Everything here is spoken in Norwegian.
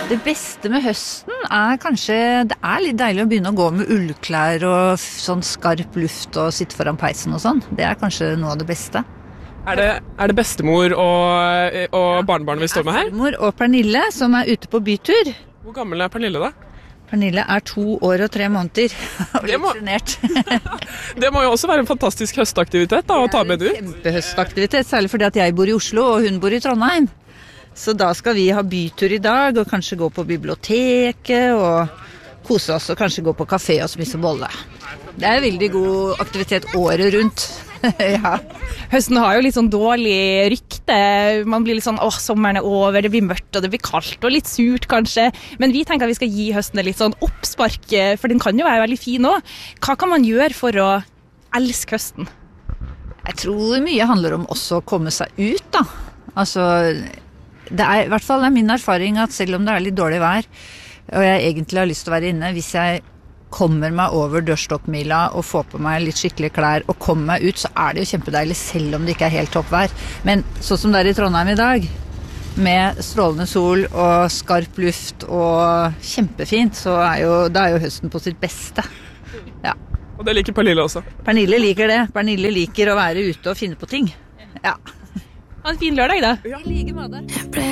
Det beste med høsten kanskje, det litt deilig å begynne å gå med ullklær og sånn skarp luft og sitte foran peisen og sånn. Det kanskje noe av det beste. Er det bestemor og barnebarnet vi står med her? Farmor og Pernille som ute på bytur. Hvor gammel Pernille da? Pernille 2 år og 3 måneder. Og litt genert. Det må jo også være en fantastisk høstaktivitet da, å ta med ut. Kjempehøstaktivitet, særlig fordi at jeg bor i Oslo og hun bor i Trondheim. Så da skal vi ha bytur i dag, og kanskje gå på biblioteket, og kose oss, og kanskje gå på kafé og spise bolle. Det veldig god aktivitet året rundt. Ja. Høsten har jo litt sånn dårlig rykte. Man blir litt sånn, sommeren over, det blir mørkt, og det blir kaldt, og litt surt kanskje. Men vi tenker at vi skal gi høsten litt sånn oppspark, for den kan jo være veldig fin også. Hva kan man gjøre for å elske høsten? Jeg tror mye handler om også å komme seg ut, da. Altså, det i hvert fall min erfaring at selv om det litt dårlig vær, og jeg egentlig har lyst til å være inne, hvis jeg kommer meg over dørstokkmila og får på meg litt skikkelige klær og kommer meg ut, så det jo kjempedeilig selv om det ikke helt toppvær. Men sånn som det i Trondheim i dag, med strålende sol og skarp luft og kjempefint, så da jo høsten på sitt beste. Ja. Og det liker Pernille også. Pernille liker det. Pernille liker å være ute og finne på ting. Ja. Ha en fin lørdag da. I like måte.